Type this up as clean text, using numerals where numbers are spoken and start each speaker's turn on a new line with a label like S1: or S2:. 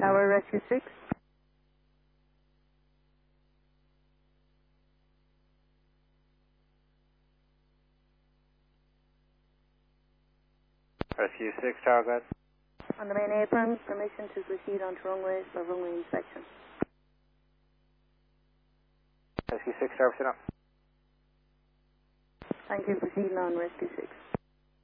S1: Tower, Rescue 6.
S2: Rescue 6, Tower, go ahead.
S1: On the main apron, permission to proceed onto runways for runway inspection.
S2: Rescue 6, Tower, sit up.
S1: Thank you, proceeding on Rescue 6.